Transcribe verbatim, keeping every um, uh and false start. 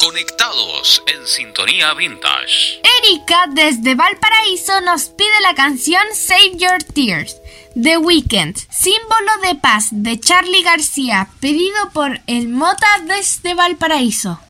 conectados en Sintonía Vintage. Erika desde Valparaíso nos pide la canción Save Your Tears, The Weeknd, símbolo de paz de Charly García, pedido por el Mota desde Valparaíso.